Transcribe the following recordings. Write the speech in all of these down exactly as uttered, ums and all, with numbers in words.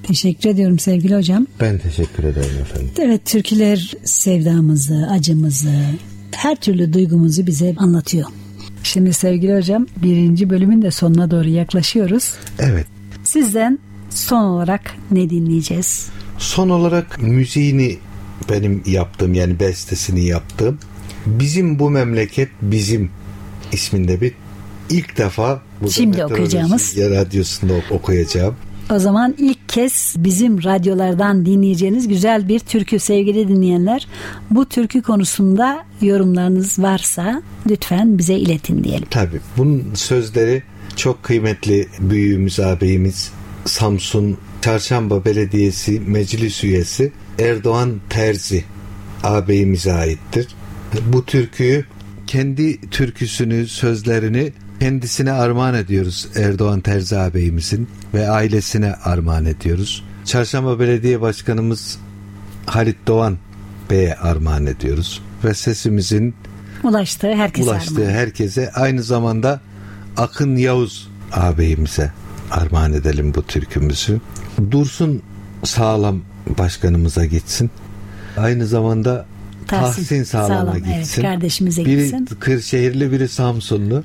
Teşekkür ediyorum sevgili hocam. Ben teşekkür ederim efendim. Evet, türküler sevdamızı, acımızı, her türlü duygumuzu bize anlatıyor. Şimdi sevgili hocam, birinci bölümün de sonuna doğru yaklaşıyoruz. Evet. Sizden son olarak ne dinleyeceğiz? Son olarak müziğini benim yaptığım, yani bestesini yaptığım Bizim Bu Memleket Bizim isminde bir ilk defa bu şimdi okuyacağımız radyosunda okuyacağım. O zaman ilk kez bizim radyolardan dinleyeceğiniz güzel bir türkü sevgili dinleyenler. Bu türkü konusunda yorumlarınız varsa lütfen bize iletin diyelim. Tabii. Bunun sözleri çok kıymetli büyüğümüz, ağabeyimiz Samsun Çarşamba Belediyesi Meclis Üyesi Erdoğan Terzi ağabeyimize aittir. Bu türküyü, kendi türküsünü, sözlerini kendisine armağan ediyoruz, Erdoğan Terzi ağabeyimizin ve ailesine armağan ediyoruz. Çarşamba Belediye Başkanımız Halit Doğan Bey'e armağan ediyoruz ve sesimizin ulaştığı herkese, ulaştığı armağan. herkese, aynı zamanda Akın Yavuz ağabeyimize armağan edelim bu türkümüzü. Dursun Sağlam Başkanımıza gitsin. Aynı zamanda Tahsin, Tahsin Sağlam'a Sağlam, gitsin. Evet, kardeşimize biri gitsin. Biri Kırşehirli, biri Samsunlu.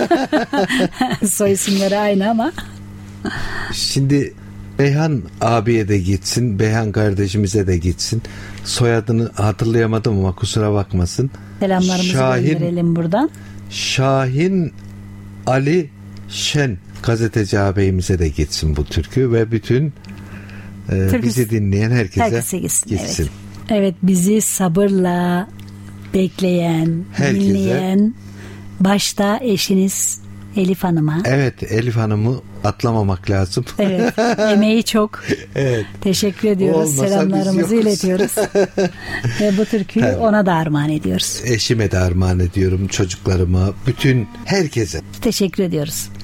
Soy isimleri aynı ama. Şimdi Beyhan abiye de gitsin, Beyhan kardeşimize de gitsin. Soyadını hatırlayamadım ama kusura bakmasın. Selamlarımızı Şahin, gönderelim buradan. Şahin Ali Şen gazeteci ağabeyimize de gitsin bu türkü ve bütün e, bizi dinleyen herkese, herkese gitsin. gitsin. Evet. Evet, bizi sabırla bekleyen, herkese, dinleyen, başta eşiniz Elif Hanım'a. Evet, Elif Hanım'ı atlamamak lazım. Evet, emeği çok. Evet. Teşekkür ediyoruz. Selamlarımızı iletiyoruz. Ve bu türküyü tabii ona da armağan ediyoruz. Eşime de armağan ediyorum, çocuklarıma, bütün herkese. Teşekkür ediyoruz.